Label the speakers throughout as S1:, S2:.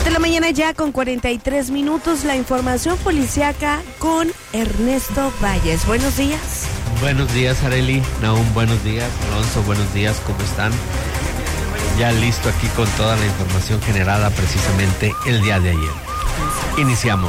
S1: 7 de la mañana ya con 43 minutos, la información policíaca con Ernesto Valles. Buenos días.
S2: Buenos días, Arely. Nahum, buenos días. Alonso, buenos días. ¿Cómo están? Ya listo aquí con toda la información generada precisamente el día de ayer. Iniciamos.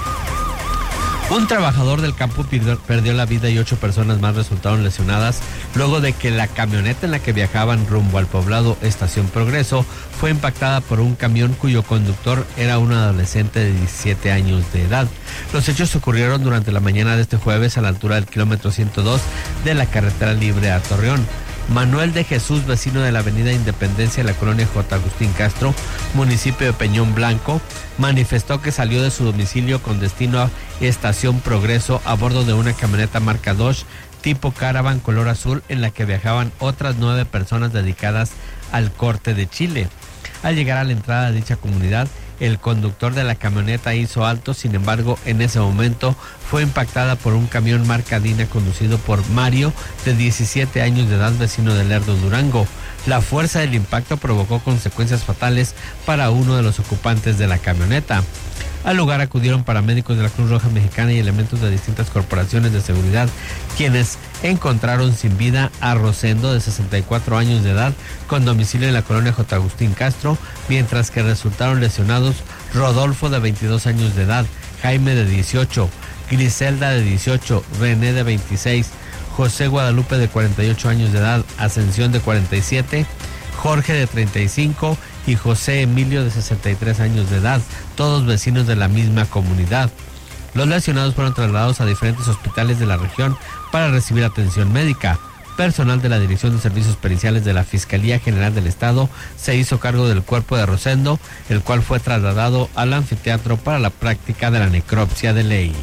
S2: Un trabajador del campo perdió la vida y 8 personas más resultaron lesionadas luego de que la camioneta en la que viajaban rumbo al poblado Estación Progreso fue impactada por un camión cuyo conductor era un adolescente de 17 años de edad. Los hechos ocurrieron durante la mañana de este jueves a la altura del kilómetro 102 de la carretera libre a Torreón. Manuel de Jesús, vecino de la avenida Independencia de la colonia J. Agustín Castro, municipio de Peñón Blanco, manifestó que salió de su domicilio con destino a Estación Progreso a bordo de una camioneta marca Dodge tipo Caravan color azul en la que viajaban otras 9 personas dedicadas al corte de chile. Al llegar a la entrada de dicha comunidad, el conductor de la camioneta hizo alto, sin embargo, en ese momento fue impactada por un camión marca Dina conducido por Mario, de 17 años de edad, vecino de Lerdo, Durango. La fuerza del impacto provocó consecuencias fatales para uno de los ocupantes de la camioneta. Al lugar acudieron paramédicos de la Cruz Roja Mexicana y elementos de distintas corporaciones de seguridad, quienes encontraron sin vida a Rosendo, de 64 años de edad, con domicilio en la colonia J. Agustín Castro, mientras que resultaron lesionados Rodolfo, de 22 años de edad, Jaime, de 18, Griselda, de 18, René, de 26, José Guadalupe, de 48 años de edad, Ascensión, de 47, Jorge, de 35 y José Emilio, de 63 años de edad, todos vecinos de la misma comunidad. Los lesionados fueron trasladados a diferentes hospitales de la región para recibir atención médica. Personal de la Dirección de Servicios Periciales de la Fiscalía General del Estado se hizo cargo del cuerpo de Rosendo, el cual fue trasladado al anfiteatro para la práctica de la necropsia de ley.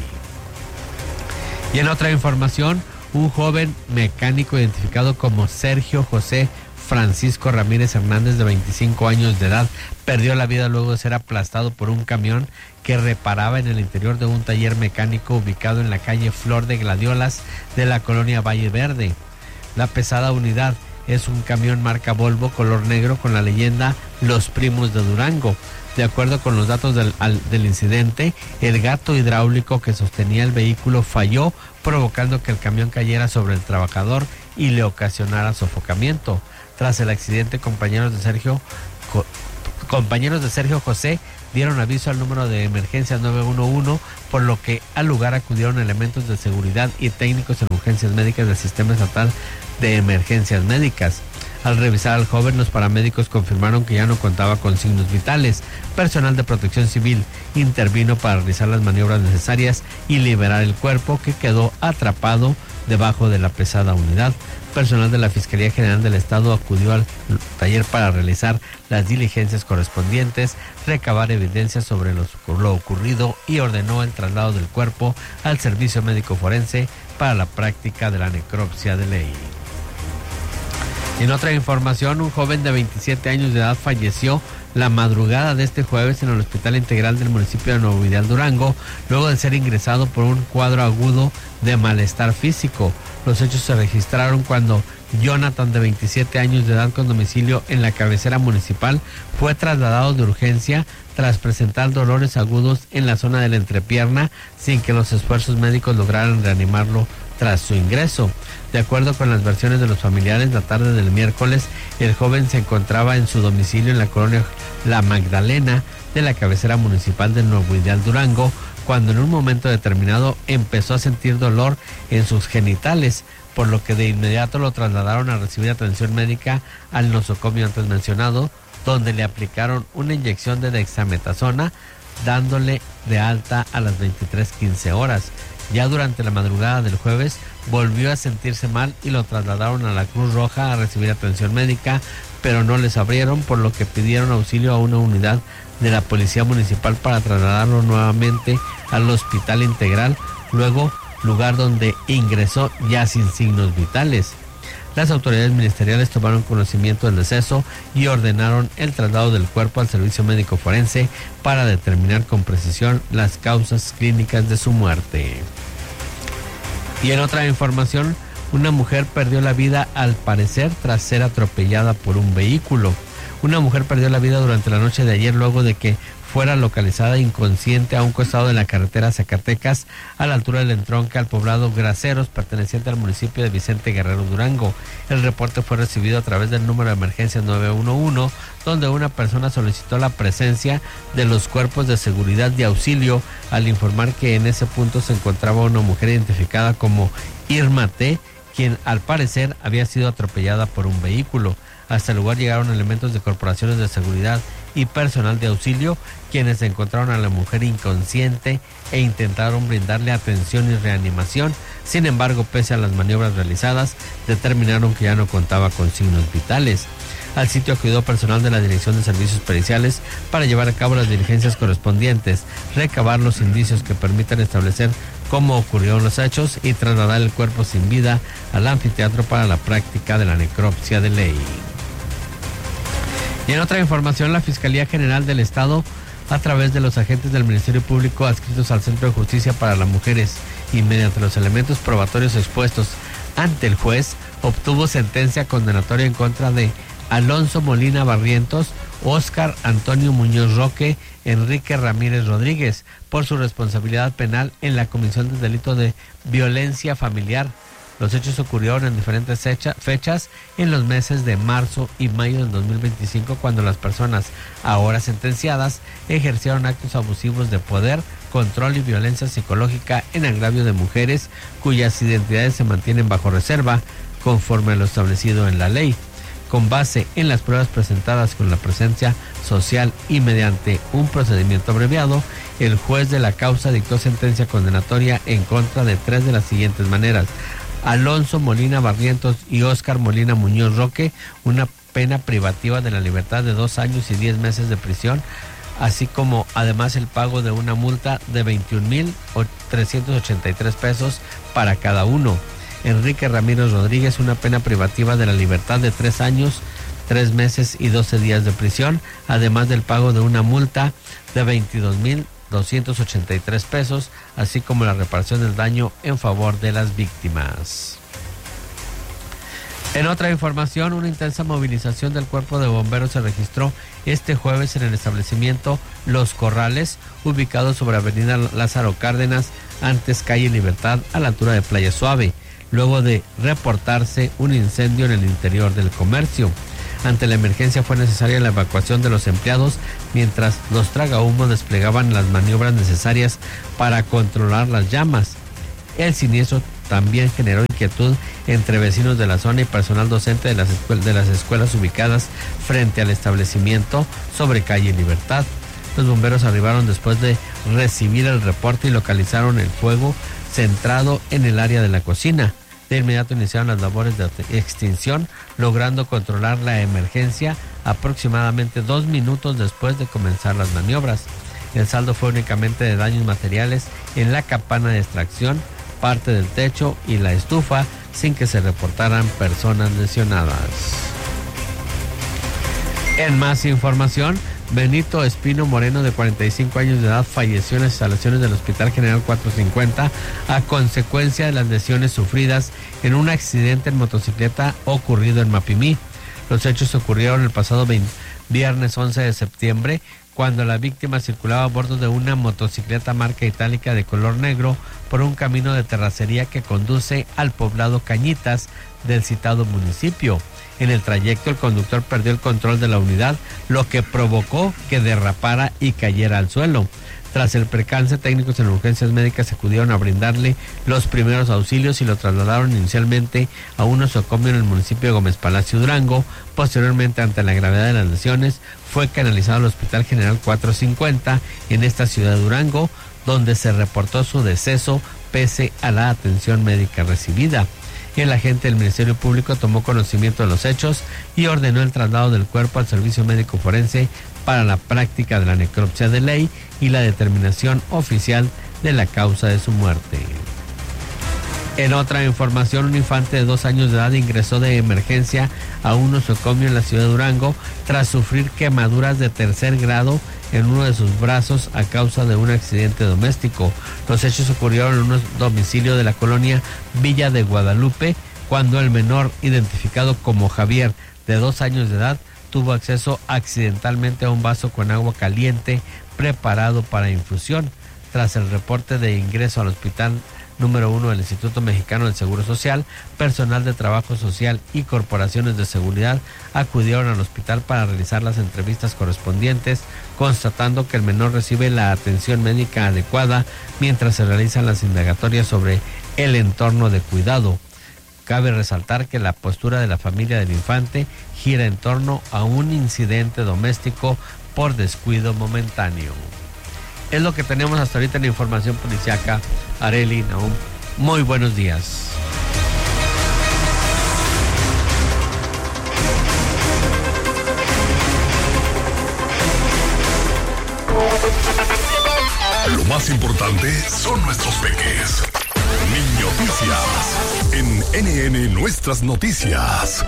S2: Y en otra información, un joven mecánico identificado como Sergio José Francisco Ramírez Hernández, de 25 años de edad, perdió la vida luego de ser aplastado por un camión que reparaba en el interior de un taller mecánico ubicado en la calle Flor de Gladiolas de la colonia Valle Verde. La pesada unidad es un camión marca Volvo color negro con la leyenda Los Primos de Durango. De acuerdo con los datos del incidente, el gato hidráulico que sostenía el vehículo falló, provocando que el camión cayera sobre el trabajador y le ocasionara sofocamiento. Tras el accidente, compañeros de Sergio José dieron aviso al número de emergencia 911, por lo que al lugar acudieron elementos de seguridad y técnicos en urgencias médicas del Sistema Estatal de Emergencias Médicas. Al revisar al joven, los paramédicos confirmaron que ya no contaba con signos vitales. Personal de Protección Civil intervino para realizar las maniobras necesarias y liberar el cuerpo, que quedó atrapado debajo de la pesada unidad. Personal de la Fiscalía General del Estado acudió al taller para realizar las diligencias correspondientes, recabar evidencias sobre lo ocurrido y ordenó el traslado del cuerpo al Servicio Médico Forense para la práctica de la necropsia de ley. En otra información, un joven de 27 años de edad falleció la madrugada de este jueves en el Hospital Integral del municipio de Nuevo Ideal, Durango, luego de ser ingresado por un cuadro agudo de malestar físico. Los hechos se registraron cuando Jonathan, de 27 años de edad, con domicilio en la cabecera municipal, fue trasladado de urgencia tras presentar dolores agudos en la zona de la entrepierna, sin que los esfuerzos médicos lograran reanimarlo tras su ingreso. De acuerdo con las versiones de los familiares, la tarde del miércoles, el joven se encontraba en su domicilio en la colonia La Magdalena de la cabecera municipal de Nuevo Ideal, Durango, cuando en un momento determinado empezó a sentir dolor en sus genitales, por lo que de inmediato lo trasladaron a recibir atención médica al nosocomio antes mencionado, donde le aplicaron una inyección de dexametasona, dándole de alta a las 23:15 horas. Ya durante la madrugada del jueves volvió a sentirse mal y lo trasladaron a la Cruz Roja a recibir atención médica, pero no les abrieron, por lo que pidieron auxilio a una unidad de la Policía Municipal para trasladarlo nuevamente al Hospital Integral, luego lugar donde ingresó ya sin signos vitales. Las autoridades ministeriales tomaron conocimiento del deceso y ordenaron el traslado del cuerpo al Servicio Médico Forense para determinar con precisión las causas clínicas de su muerte. Y en otra información, una mujer perdió la vida al parecer tras ser atropellada por un vehículo. Una mujer perdió la vida durante la noche de ayer luego de que fuera localizada inconsciente a un costado de la carretera Zacatecas, a la altura del entronque al poblado Graceros, perteneciente al municipio de Vicente Guerrero, Durango. El reporte fue recibido a través del número de emergencia 911, donde una persona solicitó la presencia de los cuerpos de seguridad y auxilio al informar que en ese punto se encontraba una mujer identificada como Irma T., quien al parecer había sido atropellada por un vehículo. Hasta el lugar llegaron elementos de corporaciones de seguridad y personal de auxilio, quienes encontraron a la mujer inconsciente e intentaron brindarle atención y reanimación. Sin embargo, pese a las maniobras realizadas, determinaron que ya no contaba con signos vitales. Al sitio acudió personal de la Dirección de Servicios Periciales para llevar a cabo las diligencias correspondientes, recabar los indicios que permitan establecer cómo ocurrieron los hechos y trasladar el cuerpo sin vida al anfiteatro para la práctica de la necropsia de ley. Y en otra información, la Fiscalía General del Estado, a través de los agentes del Ministerio Público adscritos al Centro de Justicia para las Mujeres y mediante los elementos probatorios expuestos ante el juez, obtuvo sentencia condenatoria en contra de Alonso Molina Barrientos, Óscar Antonio Muñoz Roque, Enrique Ramírez Rodríguez, por su responsabilidad penal en la comisión del delito de violencia familiar. Los hechos ocurrieron en diferentes fechas en los meses de marzo y mayo del 2025, cuando las personas ahora sentenciadas ejercieron actos abusivos de poder, control y violencia psicológica en agravio de mujeres cuyas identidades se mantienen bajo reserva conforme a lo establecido en la ley. Con base en las pruebas presentadas con la presencia social y mediante un procedimiento abreviado, el juez de la causa dictó sentencia condenatoria en contra de 3 de las siguientes maneras: Alonso Molina Barrientos y Óscar Molina Muñoz Roque, una pena privativa de la libertad de 2 años y 10 meses de prisión, así como además el pago de una multa de 21,383 pesos para cada uno. Enrique Ramírez Rodríguez, una pena privativa de la libertad de 3 años, 3 meses y 12 días de prisión, además del pago de una multa de 22,283 pesos, así como la reparación del daño en favor de las víctimas. En otra información, una intensa movilización del Cuerpo de Bomberos se registró este jueves en el establecimiento Los Corrales, ubicado sobre Avenida Lázaro Cárdenas, antes calle Libertad, a la altura de Playa Suave, luego de reportarse un incendio en el interior del comercio. Ante la emergencia fue necesaria la evacuación de los empleados, mientras los tragahumos desplegaban las maniobras necesarias para controlar las llamas. El siniestro también generó inquietud entre vecinos de la zona y personal docente de las escuelas ubicadas frente al establecimiento sobre calle Libertad. Los bomberos arribaron después de recibir el reporte y localizaron el fuego centrado en el área de la cocina. De inmediato iniciaron las labores de extinción, logrando controlar la emergencia aproximadamente 2 minutos después de comenzar las maniobras. El saldo fue únicamente de daños materiales en la campana de extracción, parte del techo y la estufa, sin que se reportaran personas lesionadas. En más información, Benito Espino Moreno, de 45 años de edad, falleció en las instalaciones del Hospital General 450 a consecuencia de las lesiones sufridas en un accidente en motocicleta ocurrido en Mapimí. Los hechos ocurrieron el pasado viernes 11 de septiembre, cuando la víctima circulaba a bordo de una motocicleta marca itálica de color negro por un camino de terracería que conduce al poblado Cañitas del citado municipio. En el trayecto, el conductor perdió el control de la unidad, lo que provocó que derrapara y cayera al suelo. Tras el percance, técnicos en urgencias médicas acudieron a brindarle los primeros auxilios y lo trasladaron inicialmente a un nosocomio en el municipio de Gómez Palacio, Durango. Posteriormente, ante la gravedad de las lesiones, fue canalizado al Hospital General 450 en esta ciudad de Durango, donde se reportó su deceso pese a la atención médica recibida. El agente del Ministerio Público tomó conocimiento de los hechos y ordenó el traslado del cuerpo al Servicio Médico Forense para la práctica de la necropsia de ley y la determinación oficial de la causa de su muerte. En otra información, un infante de 2 años de edad ingresó de emergencia a un nosocomio en la ciudad de Durango tras sufrir quemaduras de 3er grado en uno de sus brazos a causa de un accidente doméstico. Los hechos ocurrieron en un domicilio de la colonia Villa de Guadalupe, cuando el menor, identificado como Javier, de 2 años de edad, tuvo acceso accidentalmente a un vaso con agua caliente preparado para infusión. Tras el reporte de ingreso al hospital número 1 del Instituto Mexicano del Seguro Social, personal de trabajo social y corporaciones de seguridad acudieron al hospital para realizar las entrevistas correspondientes, constatando que el menor recibe la atención médica adecuada mientras se realizan las indagatorias sobre el entorno de cuidado. Cabe resaltar que la postura de la familia del infante gira en torno a un incidente doméstico por descuido momentáneo. Es lo que tenemos hasta ahorita en la información policiaca. Arely, Nahum, muy buenos días.
S3: Lo más importante son nuestros peques. Niñoticias en NN Nuestras Noticias.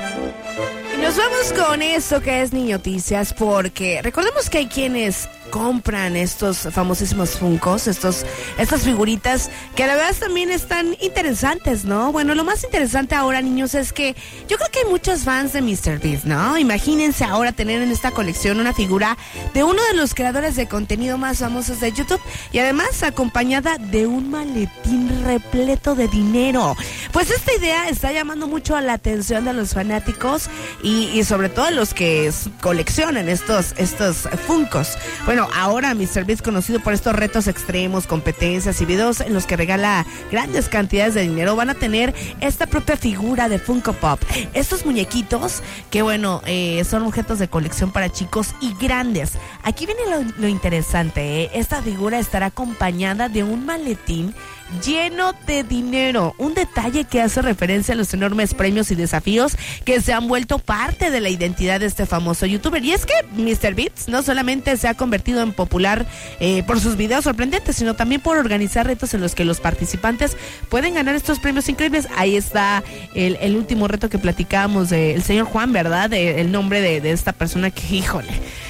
S1: Nos vamos con esto que es Niñoticias, porque recordemos que hay quienes compran estos famosísimos Funkos, estas figuritas que la verdad también están interesantes, ¿no? Bueno, lo más interesante ahora, niños, es que yo creo que hay muchos fans de MrBeast, ¿no? Imagínense ahora tener en esta colección una figura de uno de los creadores de contenido más famosos de YouTube y además acompañada de un maletín repleto de dinero. Pues esta idea está llamando mucho la atención de los fanáticos y sobre todo los que coleccionan estos Funkos. Bueno, ahora MrBeast, conocido por estos retos extremos, competencias y videos en los que regala grandes cantidades de dinero, van a tener esta propia figura de Funko Pop. Estos muñequitos que, bueno, son objetos de colección para chicos y grandes. Aquí viene lo interesante, Esta figura estará acompañada de un maletín lleno de dinero, un detalle que hace referencia a los enormes premios y desafíos que se han vuelto parte de la identidad de este famoso youtuber. Y es que MrBeast no solamente se ha convertido en popular por sus videos sorprendentes, sino también por organizar retos en los que los participantes pueden ganar estos premios increíbles. Ahí está el último reto que platicábamos del señor Juan, ¿verdad? El nombre de esta persona que, híjole,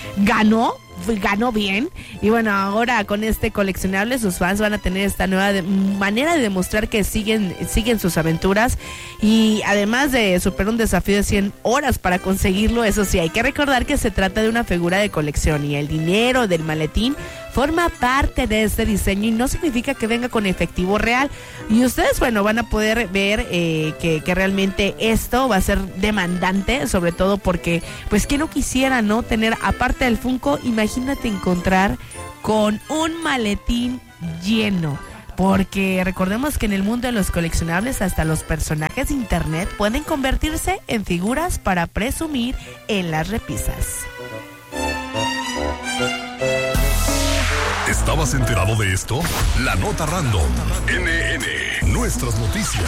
S1: ganó bien. Y bueno, ahora con este coleccionable sus fans van a tener esta nueva manera de demostrar que siguen sus aventuras, y además de superar un desafío de 100 horas para conseguirlo. Eso sí, hay que recordar que se trata de una figura de colección y el dinero del maletín forma parte de este diseño y no significa que venga con efectivo real. Y ustedes, bueno, van a poder ver que realmente esto va a ser demandante, sobre todo porque, pues, ¿quién no quisiera, no tener, aparte del Funko, imagínate encontrar con un maletín lleno? Porque recordemos que en el mundo de los coleccionables hasta los personajes de internet pueden convertirse en figuras para presumir en las repisas.
S3: ¿Estabas enterado de esto? La nota random. NN Nuestras Noticias.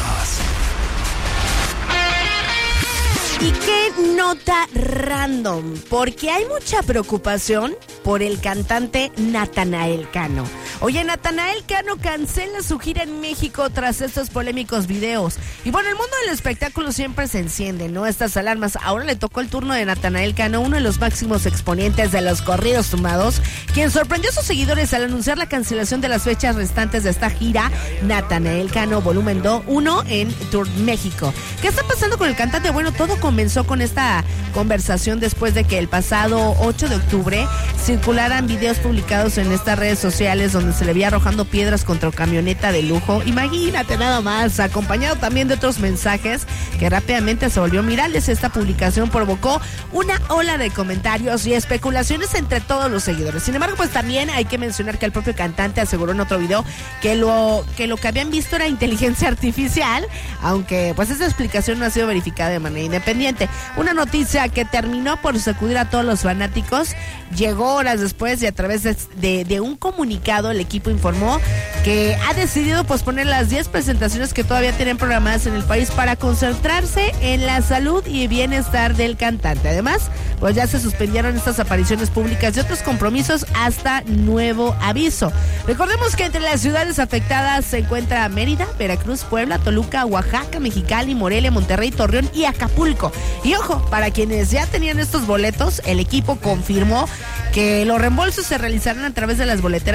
S1: ¿Y qué nota random? Porque hay mucha preocupación por el cantante Natanael Cano. Oye, Natanael Cano cancela su gira en México tras estos polémicos videos. Y bueno, el mundo del espectáculo siempre se enciende, ¿no? Estas alarmas. Ahora le tocó el turno de Natanael Cano, uno de los máximos exponentes de los corridos tumbados, quien sorprendió a sus seguidores al anunciar la cancelación de las fechas restantes de esta gira Natanael Cano Volumen 1 en Tour México. ¿Qué está pasando con el cantante? Bueno, todo comenzó con esta conversación después de que el pasado 8 de octubre circularan videos publicados en estas redes sociales donde se le veía arrojando piedras contra camioneta de lujo. Imagínate nada más, acompañado también de otros mensajes que rápidamente se volvió virales. Esta publicación provocó una ola de comentarios y especulaciones entre todos los seguidores. Sin embargo, pues también hay que mencionar que el propio cantante aseguró en otro video que lo que habían visto era inteligencia artificial, aunque pues esa explicación no ha sido verificada de manera independiente. Una noticia que terminó por sacudir a todos los fanáticos llegó horas después, y a través de un comunicado el equipo informó que ha decidido posponer las 10 presentaciones que todavía tienen programadas en el país para concentrarse en la salud y bienestar del cantante. Además, pues ya se suspendieron estas apariciones públicas y otros compromisos hasta nuevo aviso. Recordemos que entre las ciudades afectadas se encuentra Mérida, Veracruz, Puebla, Toluca, Oaxaca, Mexicali, Morelia, Monterrey, Torreón y Acapulco. Y ojo, para quienes ya tenían estos boletos, el equipo confirmó que los reembolsos se realizarán a través de las boleteras o puntos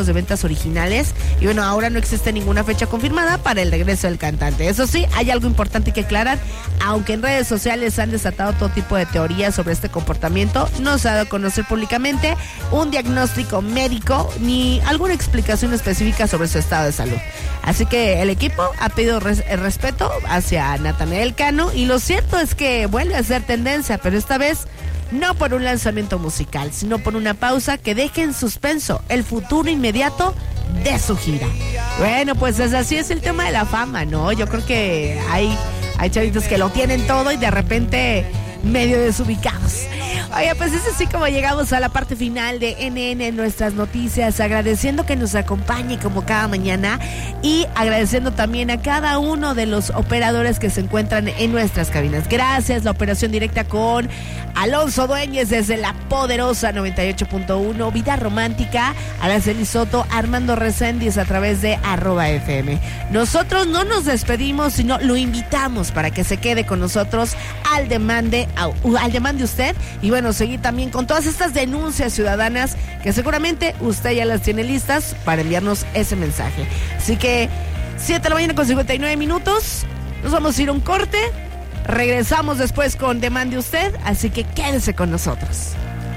S1: boletos de ventas originales. Y bueno, ahora no existe ninguna fecha confirmada para el regreso del cantante. Eso sí, hay algo importante que aclarar. Aunque en redes sociales han desatado todo tipo de teorías sobre este comportamiento, no se ha dado a conocer públicamente un diagnóstico médico ni alguna explicación específica sobre su estado de salud. Así que el equipo ha pedido el respeto hacia Natanael Cano, y lo cierto es que vuelve a ser tendencia, pero esta vez no por un lanzamiento musical, sino por una pausa que deje en suspenso el futuro inmediato de su gira. Bueno, pues así es el tema de la fama, ¿no? Yo creo que hay chavitos que lo tienen todo y de repente medio desubicados. Oye, pues es así como llegamos a la parte final de NN Nuestras Noticias, agradeciendo que nos acompañe como cada mañana y agradeciendo también a cada uno de los operadores que se encuentran en nuestras cabinas. Gracias, la operación directa con Alonso Dueñez desde la poderosa 98.1, Vida Romántica, Araceli Soto, Armando Reséndiz a través de @FM. Nosotros no nos despedimos, sino lo invitamos para que se quede con nosotros al demande usted, y bueno, seguir también con todas estas denuncias ciudadanas que seguramente usted ya las tiene listas para enviarnos ese mensaje. Así que 7:59 a.m, nos vamos a ir a un corte, regresamos después con Demande Usted, así que quédese con nosotros.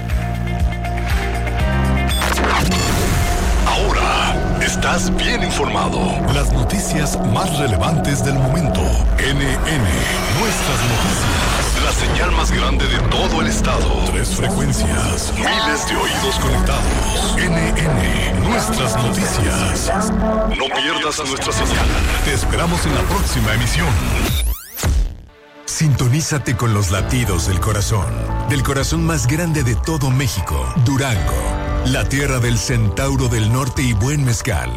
S3: Ahora estás bien informado. Las noticias más relevantes del momento. NN, Nuestras Noticias. La señal más grande de todo el estado. 3 frecuencias. Miles de oídos conectados. NN, Nuestras Noticias. No pierdas nuestra señal. Te esperamos en la próxima emisión. Sintonízate con los latidos del corazón más grande de todo México, Durango. La tierra del Centauro del Norte y buen mezcal.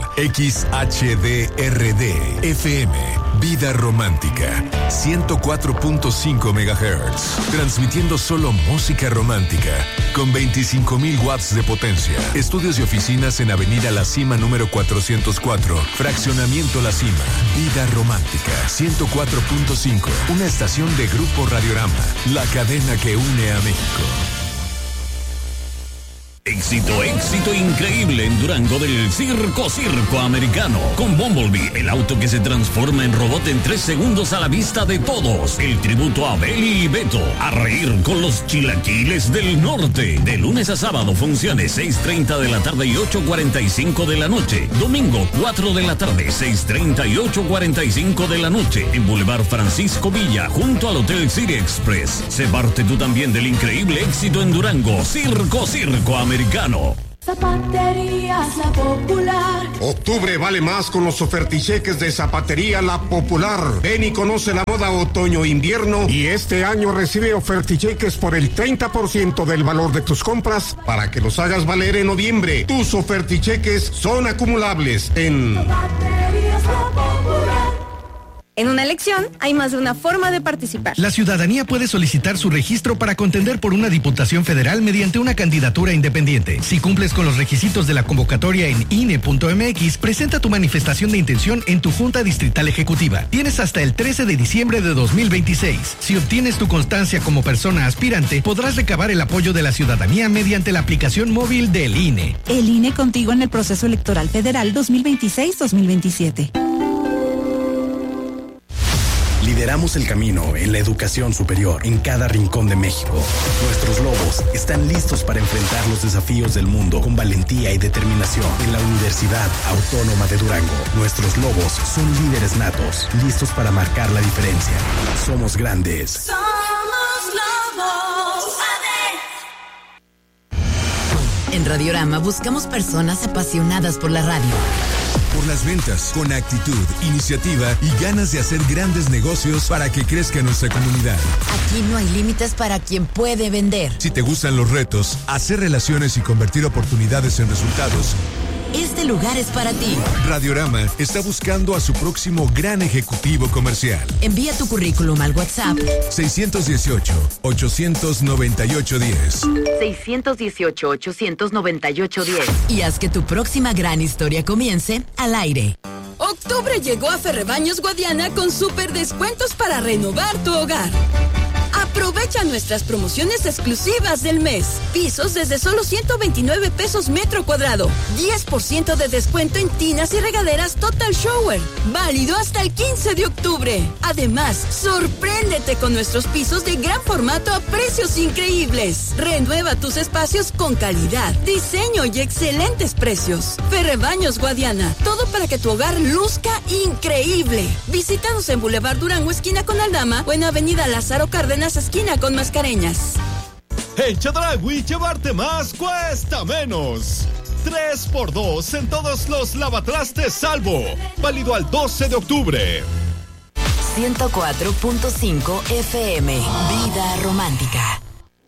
S3: XHDRD FM. Vida Romántica. 104.5 MHz. Transmitiendo solo música romántica. Con 25,000 watts de potencia. Estudios y oficinas en Avenida La Cima número 404. Fraccionamiento La Cima. Vida Romántica. 104.5. Una estación de Grupo Radiorama. La cadena que une a México.
S4: Éxito increíble en Durango del Circo Americano. Con Bumblebee, el auto que se transforma en robot en 3 segundos a la vista de todos. El tributo a Beli y Beto. A reír con los chilaquiles del norte. De lunes a sábado, funciones 6:30 de la tarde y 8:45 de la noche. Domingo, 4 de la tarde, 6:30 y 8:45 de la noche. En Boulevard Francisco Villa, junto al Hotel City Express. Sé parte tú también del increíble éxito en Durango. Circo Americano.
S5: Zapaterías La Popular.
S6: Octubre vale más con los oferticheques de Zapatería La Popular. Ven y conoce la moda otoño-invierno y este año recibe oferticheques por el 30% del valor de tus compras para que los hagas valer en noviembre. Tus oferticheques son acumulables en
S5: Zapaterías La Popular.
S7: En una elección hay más de una forma de participar.
S8: La ciudadanía puede solicitar su registro para contender por una diputación federal mediante una candidatura independiente. Si cumples con los requisitos de la convocatoria en INE.mx, presenta tu manifestación de intención en tu Junta Distrital Ejecutiva. Tienes hasta el 13 de diciembre de 2026. Si obtienes tu constancia como persona aspirante, podrás recabar el apoyo de la ciudadanía mediante la aplicación móvil del INE.
S9: El INE contigo en el proceso electoral federal 2026-2027.
S10: Lideramos el camino en la educación superior en cada rincón de México. Nuestros lobos están listos para enfrentar los desafíos del mundo con valentía y determinación. En la Universidad Autónoma de Durango, nuestros lobos son líderes natos, listos para marcar la diferencia. Somos grandes.
S5: Somos lobos.
S11: En Radiorama buscamos personas apasionadas por la radio.
S3: Por las ventas, con actitud, iniciativa y ganas de hacer grandes negocios para que crezca nuestra comunidad.
S11: Aquí no hay límites para quien puede vender.
S3: Si te gustan los retos, hacer relaciones y convertir oportunidades en resultados,
S11: este lugar es para ti.
S3: Radiorama está buscando a su próximo gran ejecutivo comercial.
S11: Envía tu currículum al WhatsApp
S3: 618-898-10.
S11: 618-898-10. Y haz que tu próxima gran historia comience al aire.
S12: Octubre llegó a Ferrebaños Guadiana con súper descuentos para renovar tu hogar. Aprovecha nuestras promociones exclusivas del mes. Pisos desde solo 129 pesos metro cuadrado. 10% de descuento en tinas y regaderas Total Shower. Válido hasta el 15 de octubre. Además, sorpréndete con nuestros pisos de gran formato a precios increíbles. Renueva tus espacios con calidad, diseño y excelentes precios. Ferrebaños Guadiana. Todo para que tu hogar luzca increíble. Visítanos en Boulevard Durango, esquina con Aldama, o en Avenida Lázaro Cárdenas, esquina con Mascareñas.
S13: En Chedraui, llevarte más cuesta menos. 3x2 en todos los lavatrastes Salvo. Válido al 12 de octubre.
S11: 104.5 FM. Vida romántica.